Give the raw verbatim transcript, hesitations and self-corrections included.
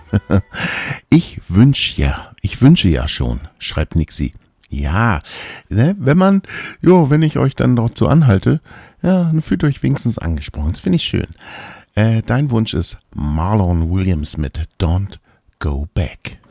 Ich wünsch ja, ich wünsche ja schon, schreibt Nixie. Ja, ne, wenn man, jo, wenn ich euch dann dazu anhalte, ja, dann fühlt euch wenigstens angesprochen. Das finde ich schön. Äh, dein Wunsch ist Marlon Williams mit Don't Go Back.